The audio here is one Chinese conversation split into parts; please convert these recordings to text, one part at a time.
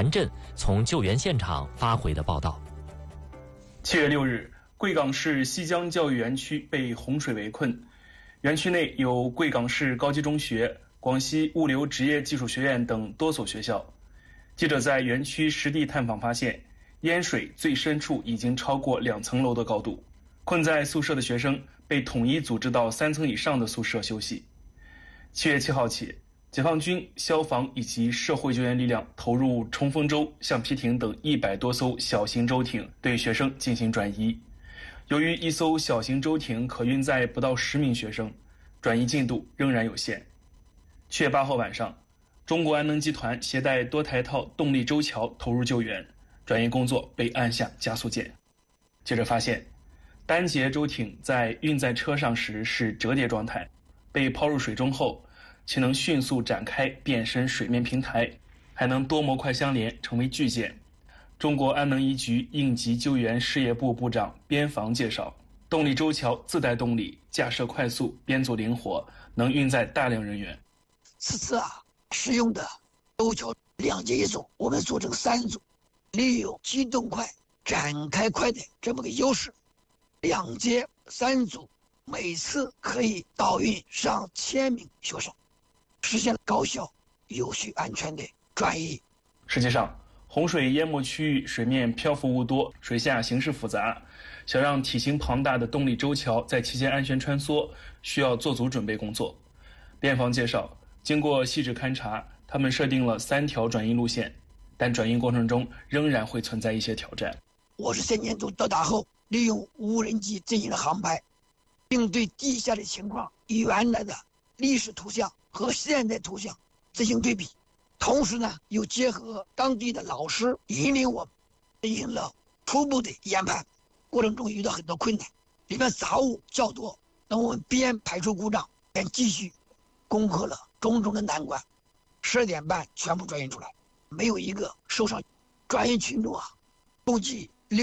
杨震从救援现场发回的报道。 7月6日，贵港市西江教育园区被洪水围困，园区内有贵港市高级中学、广西物流职业技术学院等多所学校。记者在园区实地探访发现，淹水最深处已经超过2层楼的高度，困在宿舍的学生被统一组织到3层以上的宿舍休息。7月7号起，解放军、消防以及社会救援力量投入冲锋舟、橡皮艇等100多艘小型舟艇对学生进行转移。由于一艘小型舟艇可运载不到10名学生，转移进度仍然有限。7月8号晚上，中国安能集团携带多台套动力舟桥投入救援，转移工作被按下加速键。记者发现，单节舟艇在运载车上时是折叠状态，被抛入水中后，其能迅速展开变身水面平台，还能多模块相连成为巨舰。中国安能一局应急救援事业部部长边防介绍，动力舟桥自带动力，架设快速，编组灵活，能运载大量人员。 此次使用的舟桥2节一组，我们组成3组，利用机动快、展开快的这么个优势，2节3组，每次可以导运上1000名学生，实现了高效、有序、安全的转移。 实际上，洪水淹没区域水面漂浮物多，水下形势复杂，想让体型庞大的动力舟桥在期间安全穿梭，需要做足准备工作。边防介绍，经过细致勘察，他们设定了3条转移路线，但转移过程中仍然会存在一些挑战。 我是3年组到达后，利用无人机进行了航拍，并对地下的情况原来的历史图像和现在图像进行对比，同时呢，又结合当地的老师引领我们进行了初步的研判。过程中遇到很多困难，里面杂物较多，那我们边排除故障边继续攻克了种种的难关。12点半全部转运出来，没有一个受伤。转运群众共计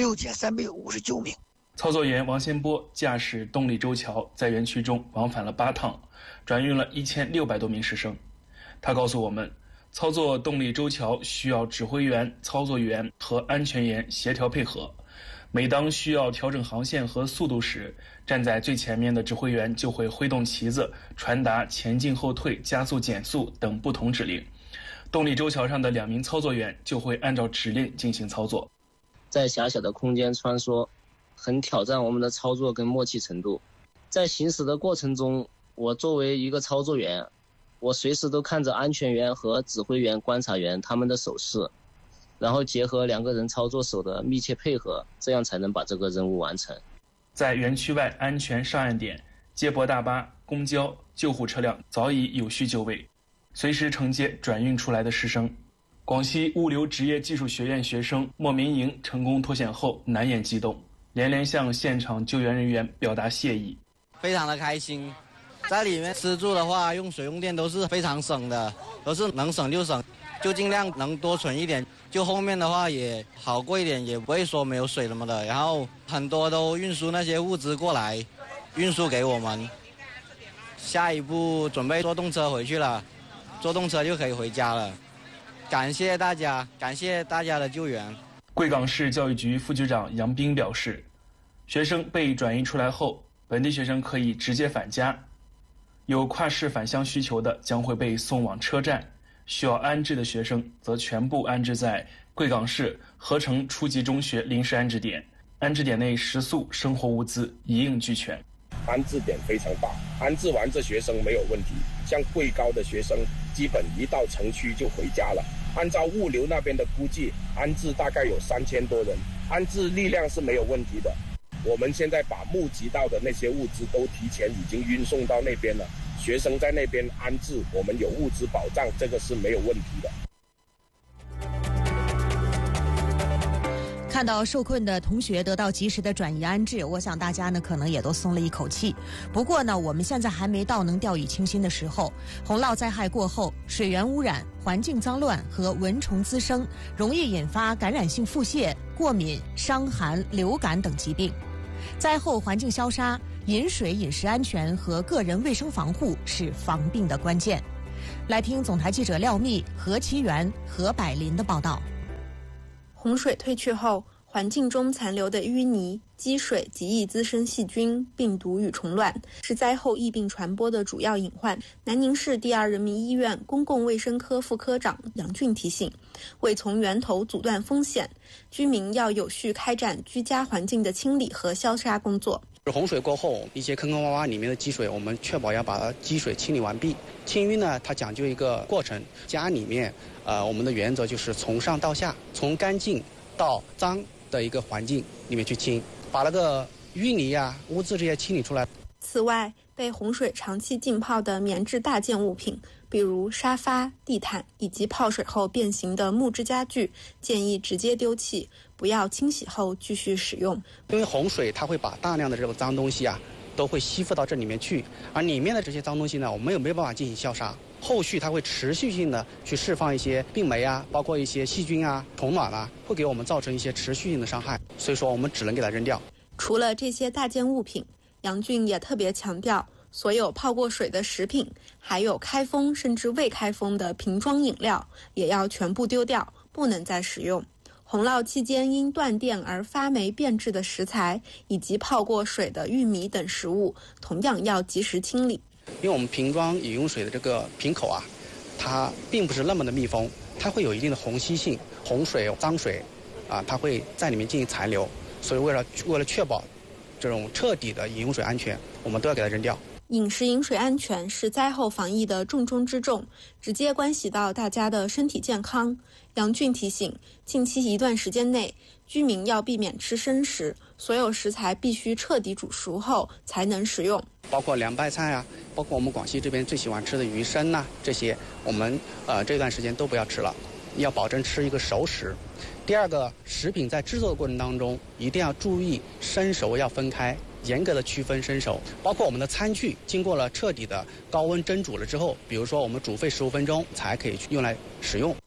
6359名。 操作员王先波驾驶动力舟桥在园区中往返了8趟，转运了1600多名师生。他告诉我们，操作动力舟桥需要指挥员、操作员和安全员协调配合。每当需要调整航线和速度时，站在最前面的指挥员就会挥动旗子，传达前进、后退、加速、减速等不同指令。动力舟桥上的2名操作员就会按照指令进行操作。 在狭小的空间穿梭，很挑战我们的操作跟默契程度。在行驶的过程中，我作为一个操作员，我随时都看着安全员和指挥员、观察员他们的手势，然后结合2个人操作手的密切配合，这样才能把这个任务完成。 在园区外安全上岸点，接驳大巴、公交、救护车辆早已有序就位，随时承接转运出来的师生。广西物流职业技术学院学生莫民营成功脱险后难掩激动，连连向现场救援人员表达谢意。 非常的开心，在里面吃住的话，用水用电都是非常省的，都是能省就省，就尽量能多存一点。就后面的话也好过一点，也不会说没有水什么的，然后很多都运输那些物资过来，运输给我们。下一步准备坐动车回去了，坐动车就可以回家了。感谢大家，感谢大家的救援。 贵港市教育局副局长杨斌表示，学生被转移出来后，本地学生可以直接返家，有跨市返乡需求的将会被送往车站，需要安置的学生则全部安置在贵港市合成初级中学临时安置点，安置点内食宿、生活物资一应俱全。 安置点非常大，安置完这学生没有问题。像贵高的学生，基本一到城区就回家了。按照物流那边的估计，安置大概有3000多人，安置力量是没有问题的。我们现在把募集到的那些物资都提前已经运送到那边了，学生在那边安置，我们有物资保障，这个是没有问题的。 看到受困的同学得到及时的转移安置，我想大家呢可能也都松了一口气。不过呢，我们现在还没到能掉以轻心的时候。洪涝灾害过后，水源污染、环境脏乱和蚊虫滋生，容易引发感染性腹泻、过敏、伤寒、流感等疾病。灾后环境消杀，饮水饮食安全和个人卫生防护是防病的关键。来听总台记者廖密、何其元、何百林的报道。 洪水退去后，环境中残留的淤泥、积水极易滋生细菌、病毒与虫卵，是灾后疫病传播的主要隐患。南宁市第二人民医院公共卫生科副科长杨俊提醒，为从源头阻断风险，居民要有序开展居家环境的清理和消杀工作。 洪水过后，一些坑坑洼洼里面的积水，我们确保要把积水清理完毕。清淤呢，它讲究一个过程。家里面，我们的原则就是从上到下，从干净到脏的一个环境里面去清，把那个淤泥啊、污渍这些清理出来。 此外，被洪水长期浸泡的棉质大件物品，比如沙发、地毯以及泡水后变形的木质家具，建议直接丢弃，不要清洗后继续使用。 因为洪水它会把大量的这种脏东西啊，都会吸附到这里面去，而里面的这些脏东西呢，我们也没有办法进行消杀。后续它会持续性的去释放一些病媒啊，包括一些细菌啊、虫卵啊，会给我们造成一些持续性的伤害。所以说，我们只能给它扔掉。 除了这些大件物品，杨俊也特别强调，所有泡过水的食品，还有开封甚至未开封的瓶装饮料，也要全部丢掉，不能再使用。洪涝期间因断电而发霉变质的食材，以及泡过水的玉米等食物，同样要及时清理。 因为我们瓶装饮用水的这个瓶口啊，它并不是那么的密封，它会有一定的虹吸性，洪水、脏水啊，它会在里面进行残留，所以为了确保这种彻底的饮用水安全，我们都要给它扔掉。 饮食饮水安全是灾后防疫的重中之重，直接关系到大家的身体健康。杨俊提醒，近期一段时间内，居民要避免吃生食，所有食材必须彻底煮熟后才能食用， 包括凉拌菜啊，包括我们广西这边最喜欢吃的鱼生呐，这些我们这段时间都不要吃了，要保证吃一个熟食。第二个，食品在制作的过程当中一定要注意生熟要分开，严格的区分生熟。包括我们的餐具经过了彻底的高温蒸煮了之后，比如说我们煮沸15分钟才可以用来使用。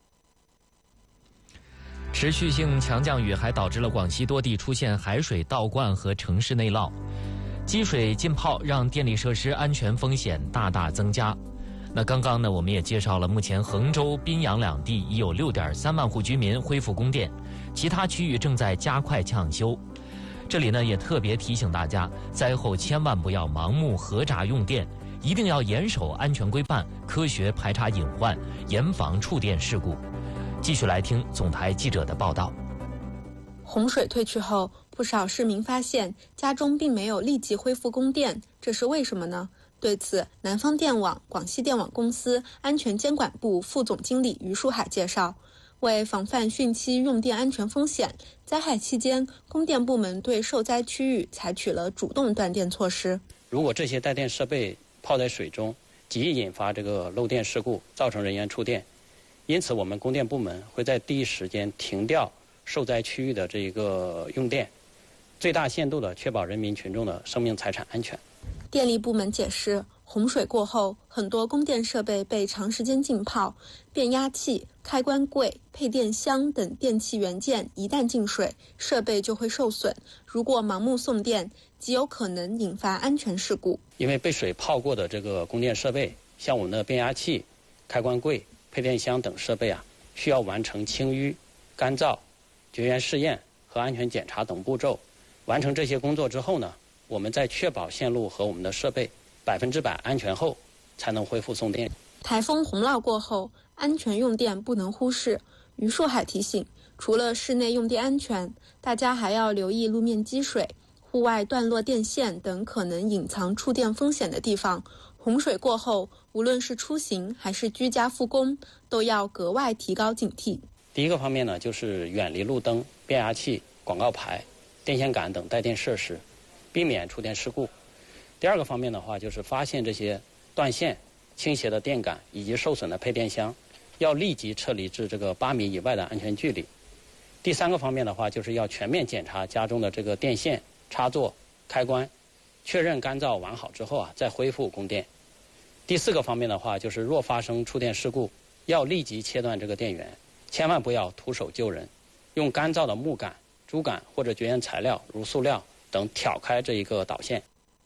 持续性强降雨还导致了广西多地出现海水倒灌和城市内涝，积水浸泡让电力设施安全风险大大增加。那刚刚呢，我们也介绍了，目前衡州、宾阳两地已有6.3万户居民恢复供电，其他区域正在加快抢修。这里呢，也特别提醒大家，灾后千万不要盲目核闸用电，一定要严守安全规范，科学排查隐患，严防触电事故。继续来听总台记者的报道。 洪水退去后，不少市民发现家中并没有立即恢复供电，这是为什么呢？对此，南方电网广西电网公司安全监管部副总经理于树海介绍，为防范汛期用电安全风险，灾害期间供电部门对受灾区域采取了主动断电措施。 如果这些带电设备泡在水中，极易引发这个漏电事故，造成人员触电。因此，我们供电部门会在第一时间停掉受灾区域的这个用电，最大限度地确保人民群众的生命财产安全。 电力部门解释，洪水过后，很多供电设备被长时间浸泡，变压器、开关柜、配电箱等电器元件一旦进水，设备就会受损。如果盲目送电，极有可能引发安全事故。 因为被水泡过的这个供电设备，像我们的变压器、开关柜、配电箱等设备啊，需要完成清淤、干燥、绝缘试验和安全检查等步骤。完成这些工作之后呢，我们在确保线路和我们的设备100%安全后，才能恢复送电。 台风洪涝过后，安全用电不能忽视。于树海提醒，除了室内用电安全，大家还要留意路面积水、户外断落电线等可能隐藏触电风险的地方。洪水过后，无论是出行还是居家复工，都要格外提高警惕。 第一个方面呢，就是远离路灯、变压器、广告牌、电线杆等带电设施，避免触电事故。第二个方面的话，就是发现这些断线、倾斜的电杆以及受损的配电箱，要立即撤离至这个8米以外的安全距离。第三个方面的话，就是要全面检查家中的这个电线、插座、开关，确认干燥完好之后啊，再恢复供电。第四个方面的话，就是若发生触电事故，要立即切断这个电源，千万不要徒手救人，用干燥的木杆、竹杆或者绝缘材料如塑料等挑开这一个导线。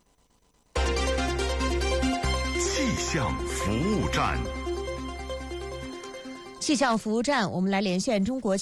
气象服务站， 气象服务站，我们来连线中国